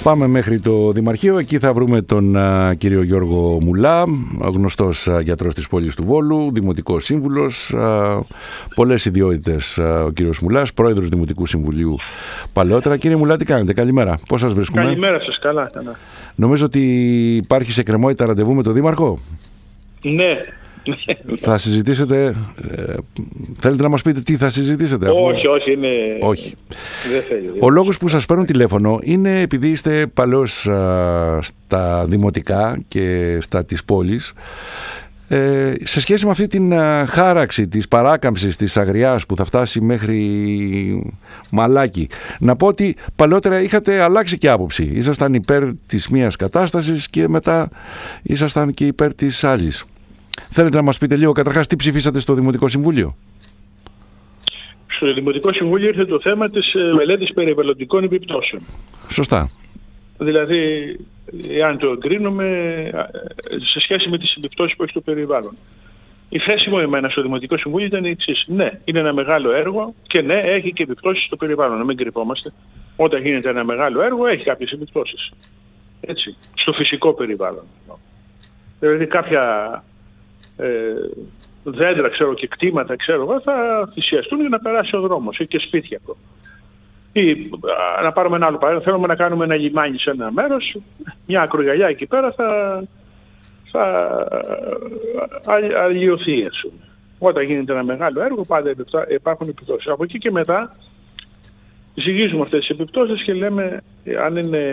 Πάμε μέχρι το Δημαρχείο, εκεί θα βρούμε τον κύριο Γιώργο Μουλά, γνωστός γιατρός της πόλης του Βόλου, δημοτικός σύμβουλος, πολλές ιδιότητες ο κύριος Μουλάς, πρόεδρος Δημοτικού Συμβουλίου παλαιότερα. Κύριε Μουλά, τι κάνετε, καλημέρα, πώς σας βρίσκουμε? Καλημέρα σας, καλά. Νομίζω ότι υπάρχει σε κρεμότητα ραντεβού με τον Δήμαρχο. Ναι. Θα συζητήσετε, θέλετε να μας πείτε τι θα συζητήσετε? Όχι, είναι... Όχι. Δεν θέλει. Ο λόγος που σας παίρνω τηλέφωνο είναι επειδή είστε παλαιός στα δημοτικά και στα της πόλης, σε σχέση με αυτή την χάραξη της παράκαμψης της Αγριάς που θα φτάσει μέχρι Μαλάκι. Να πω ότι παλαιότερα είχατε αλλάξει και άποψη. Ήσασταν υπέρ της μίας κατάστασης και μετά ήσασταν και υπέρ της άλλης. Θέλετε να μας πείτε λίγο καταρχάς τι ψηφίσατε στο Δημοτικό Συμβούλιο? Στο Δημοτικό Συμβούλιο ήρθε το θέμα της μελέτης περιβαλλοντικών επιπτώσεων. Σωστά. Δηλαδή, αν το εγκρίνουμε σε σχέση με τις επιπτώσεις που έχει το περιβάλλον. Η θέση μου εμένα στο Δημοτικό Συμβούλιο ήταν η εξής. Ναι, είναι ένα μεγάλο έργο και ναι, έχει και επιπτώσεις στο περιβάλλον. Να μην κρυβόμαστε. Όταν γίνεται ένα μεγάλο έργο, έχει κάποιες επιπτώσεις. Έτσι, στο φυσικό περιβάλλον. Δηλαδή, κάποια δέντρα και κτήματα θα θυσιαστούν για να περάσει ο δρόμος ή και σπίτια. Ή να πάρουμε ένα άλλο παράδειγμα, θέλουμε να κάνουμε ένα λιμάνι σε ένα μέρος, μια ακρογιαλιά εκεί πέρα θα αλλοιωθεί. Όταν γίνεται ένα μεγάλο έργο πάντα υπάρχουν επιπτώσεις. Από εκεί και μετά ζυγίζουμε αυτές τις επιπτώσεις και λέμε αν είναι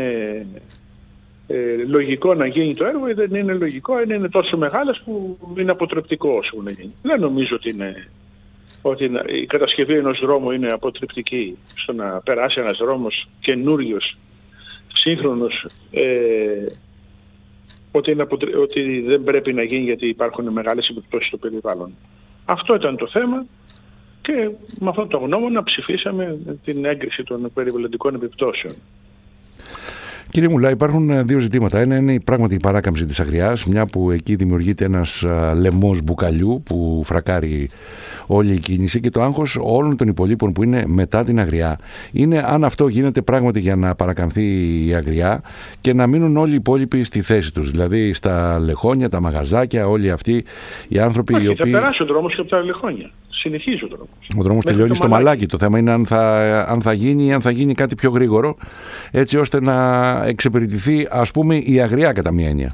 λογικό να γίνει το έργο ή δεν είναι λογικό, αν είναι τόσο μεγάλες που είναι αποτρεπτικό όσο να γίνει. Δεν νομίζω ότι η κατασκευή ενός δρόμου είναι αποτρεπτική στο να περάσει ένας δρόμος καινούριος, σύγχρονος, ότι δεν πρέπει να γίνει γιατί υπάρχουν μεγάλες επιπτώσεις στο περιβάλλον. Αυτό ήταν το θέμα και με αυτόν τον γνώμονα ψηφίσαμε την έγκριση των περιβαλλοντικών επιπτώσεων. Κύριε Μουλά, υπάρχουν δύο ζητήματα. Ένα είναι πράγματι η παράκαμψη της Αγριάς, μια που εκεί δημιουργείται ένας λαιμός μπουκαλιού που φρακάρει όλη η κίνηση, και το άγχος όλων των υπολείπων που είναι μετά την Αγριά είναι αν αυτό γίνεται πράγματι για να παρακαμφθεί η Αγριά και να μείνουν όλοι οι υπόλοιποι στη θέση τους. Δηλαδή στα λεχόνια, τα μαγαζάκια, όλοι αυτοί οι άνθρωποι οι οποίοι. Θα περάσει ο δρόμος και από τα λεχόνια. Συνεχίζει ο δρόμος. Ο δρόμος τελειώνει στο Μαλάκι. Το θέμα είναι αν θα γίνει κάτι πιο γρήγορο, έτσι ώστε να εξυπηρετηθεί, ας πούμε, η Αγριά κατά μία έννοια.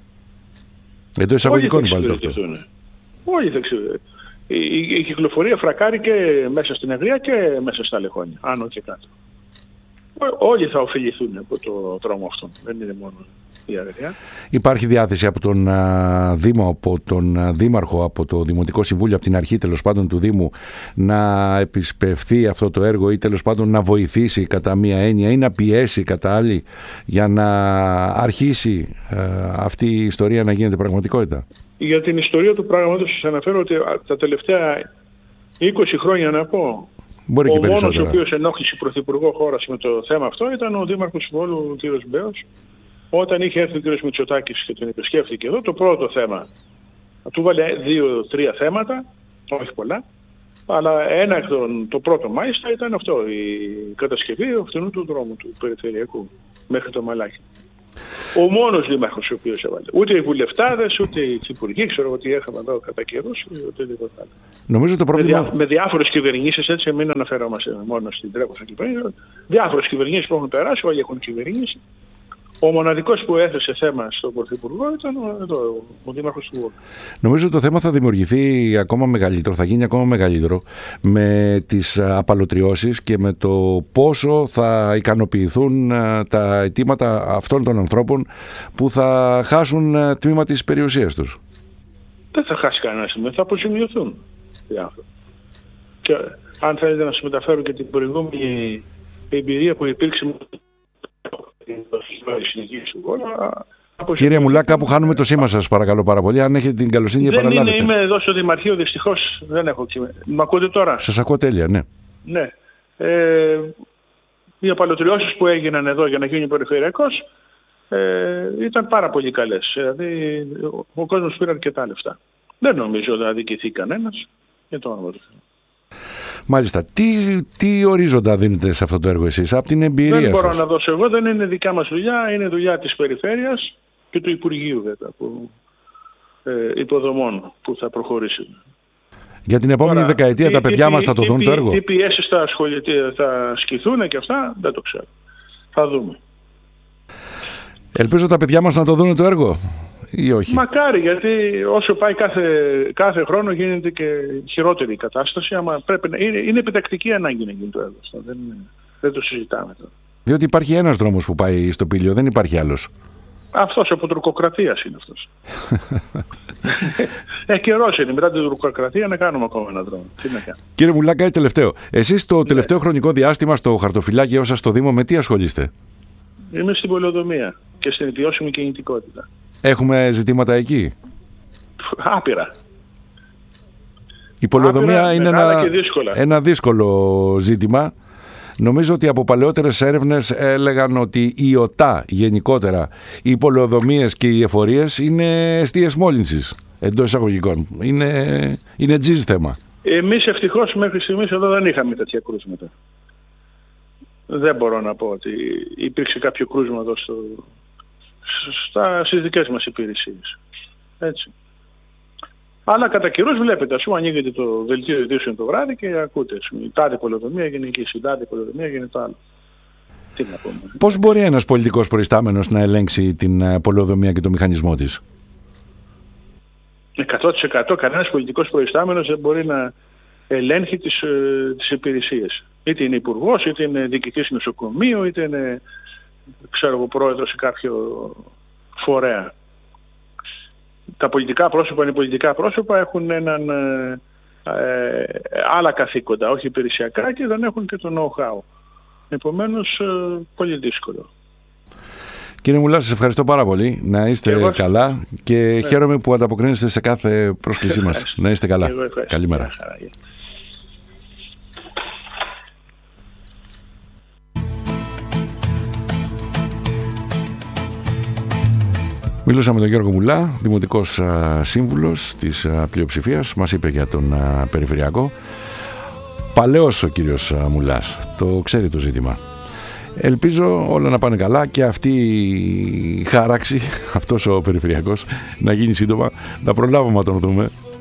Εντός εισαγωγικών πάλι αυτό. Όχι, δεν ξέρω. Η κυκλοφορία φρακάρει και μέσα στην Αγριά και μέσα στα λεχόνια, άνω και κάτω. Όλοι θα ωφεληθούν από το δρόμο αυτό. Δεν είναι μόνο η Αγριά. Υπάρχει διάθεση από τον Δήμο, από τον Δήμαρχο, από το Δημοτικό Συμβούλιο, από την αρχή τέλος πάντων του Δήμου, να επισπευθεί αυτό το έργο ή τέλος πάντων να βοηθήσει κατά μία έννοια ή να πιέσει κατά άλλη για να αρχίσει αυτή η ιστορία να γίνεται πραγματικότητα? Για την ιστορία του πράγματος σας αναφέρω ότι τα τελευταία 20 χρόνια, να πω, ο μόνος ο οποίος ενόχλησε πρωθυπουργό χώρας με το θέμα αυτό ήταν ο Δήμαρχος του Βόλου, ο κ. Μπέος. Όταν είχε έρθει ο κ. Μητσοτάκης και τον επισκέφθηκε εδώ, το πρώτο θέμα, του βάλε 2-3 θέματα, όχι πολλά, αλλά ένα εκ των, το πρώτο μάλιστα ήταν αυτό, η κατασκευή αυτού του δρόμου του περιφερειακού μέχρι το Μαλάκι. Ο μόνος δήμαρχος ο οποίος έβαλε. Ούτε οι βουλευτάδες, ούτε οι υπουργοί, ξέρω εγώ τι έρχαμε εδώ κατά καιρούς, ούτε τίποτα άλλο. Νομίζω το πρόβλημα. Με διάφορες κυβερνήσεις, έτσι, μην αναφερόμαστε μόνο στην τρέχουσα κυβέρνηση. Διάφορες κυβερνήσεις που έχουν περάσει, όλοι έχουν κυβερνήσει. Ο μοναδικός που έθεσε θέμα στον Πρωθυπουργό ήταν ο Δήμαρχος του Βόλου. Νομίζω το θέμα θα δημιουργηθεί ακόμα μεγαλύτερο, θα γίνει ακόμα μεγαλύτερο με τις απαλωτριώσεις και με το πόσο θα ικανοποιηθούν τα αιτήματα αυτών των ανθρώπων που θα χάσουν τμήμα της περιουσίας τους. Δεν θα χάσει κανένα σημείο, θα αποζημιωθούν οι άνθρωποι. Και αν θέλετε να σας μεταφέρω και την προηγούμενη εμπειρία που υπήρξε. Κύριε Μουλά, κάπου χάνουμε το σήμα σας, παρακαλώ πάρα πολύ. Αν έχετε την καλοσύνη, επαναλάβετε. Είμαι εδώ στο Δημαρχείο, δυστυχώς δεν έχω κείμενο. Μ' ακούτε τώρα? Σας ακούω τέλεια, ναι. Ναι. Οι απαλωτριώσεις που έγιναν εδώ για να γίνει περιφερειακός ήταν πάρα πολύ καλές. Δηλαδή, ο κόσμος πήρε αρκετά λεφτά. Δεν νομίζω ότι αδικηθεί κανένας για το όνομα του Θεού. Μάλιστα. Τι ορίζοντα δίνετε σε αυτό το έργο εσείς, από την εμπειρία σας? Δεν μπορώ να δώσω εγώ, δεν είναι δικιά μας δουλειά, είναι δουλειά της Περιφέρειας και του Υπουργείου υποδομών που θα προχωρήσει. Για την επόμενη δεκαετία τα παιδιά μας θα το δουν το έργο? Τι πιέσεις θα ασκηθούν και αυτά, δεν το ξέρω. Θα δούμε. Ελπίζω τα παιδιά μας να το δουν το έργο ή όχι? Μακάρι, γιατί όσο πάει κάθε χρόνο γίνεται και χειρότερη η κατάσταση. Άμα είναι επιτακτική ανάγκη να γίνει το έργο. Δεν το συζητάμε τώρα. Διότι υπάρχει ένας δρόμος που πάει στο Πήλιο, δεν υπάρχει άλλος. Αυτός από τουρκοκρατίας είναι αυτός. Καιρός είναι μετά την τουρκοκρατία να κάνουμε ακόμα έναν δρόμο. Τι να κάνουμε. Κύριε Μουλά, κάτι τελευταίο. Εσείς το τελευταίο χρονικό διάστημα στο χαρτοφυλάκιό σας στο Δήμο με τι ασχολείστε? Είμαι στην πολεοδομία και στην βιώσιμη κινητικότητα. Έχουμε ζητήματα εκεί? Άπειρα. Η πολεοδομία είναι ένα δύσκολο ζήτημα. Νομίζω ότι από παλαιότερες έρευνες έλεγαν ότι η ΟΤΑ γενικότερα, οι πολεοδομίες και οι εφορίες είναι αιστείες μόλυνσης, εντός εισαγωγικών. Είναι τζιζ θέμα. Εμείς ευτυχώς μέχρι στιγμής εδώ δεν είχαμε τέτοια κρούσματα. Δεν μπορώ να πω ότι υπήρξε κάποιο κρούσμα εδώ στις δικές μας υπηρεσίες. Έτσι. Αλλά κατά καιρούς βλέπετε, ας πούμε, ανοίγετε το δελτίο ειδήσεων το βράδυ και ακούτε. Η τάδε πολεοδομία έγινε εκεί, η τάδε πολεοδομία έγινε το άλλο. Τι να πούμε. Πώς μπορεί ένας πολιτικός προϊστάμενος να ελέγξει την πολεοδομία και το μηχανισμό της? 100% κανένας πολιτικός προϊστάμενος δεν μπορεί να ελέγχει τις υπηρεσίες. Είτε είναι υπουργός, είτε είναι διοικητής νοσοκομείου, είτε είναι πρόεδρος σε κάποιο φορέα. Τα πολιτικά πρόσωπα είναι πολιτικά πρόσωπα, έχουν άλλα καθήκοντα, όχι υπηρεσιακά, και δεν έχουν και το know-how. Επομένως, πολύ δύσκολο. Κύριε Μουλά, σας ευχαριστώ πάρα πολύ. Να είστε καλά και χαίρομαι που ανταποκρίνεστε σε κάθε πρόσκλησή μας. Να είστε καλά. Καλημέρα. Μιλούσαμε με τον Γιώργο Μουλά, δημοτικός σύμβουλος της πλειοψηφίας. Μας είπε για τον περιφερειακό. Παλαιός ο κύριος Μουλάς, το ξέρει το ζήτημα. Ελπίζω όλα να πάνε καλά και αυτή η χάραξη, αυτός ο περιφερειακός, να γίνει σύντομα, να προλάβουμε να τον δούμε.